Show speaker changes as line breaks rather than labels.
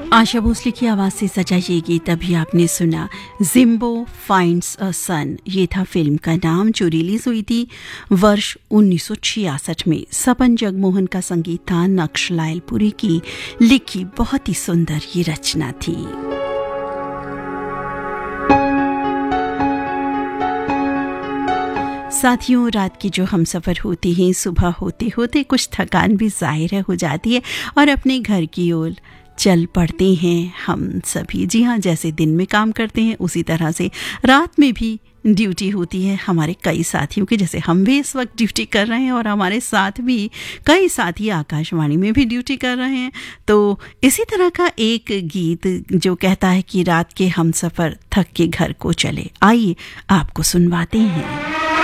आशा भोसले की आवाज से सजा ये गीत अभी आपने सुना, जिम्बो फाइंड्स अ सन। ये था फिल्म का नाम, जो रिलीज हुई थी वर्ष 1966 में। सपन जगमोहन का संगीत था, नक्श लायलपुरी की लिखी बहुत ही सुंदर ये रचना थी। साथियों, रात की जो हम सफ़र होते हैं, सुबह होते होते कुछ थकान भी ज़ाहिर हो जाती है और अपने घर की ओर चल पड़ते हैं हम सभी। जी हाँ, जैसे दिन में काम करते हैं उसी तरह से रात में भी ड्यूटी होती है हमारे कई साथियों की। जैसे हम भी इस वक्त ड्यूटी कर रहे हैं और हमारे साथ भी कई साथी आकाशवाणी में भी ड्यूटी कर रहे हैं। तो इसी तरह का एक गीत जो कहता है कि रात के हम सफ़र थक के घर को चले, आइए आपको सुनवाते हैं।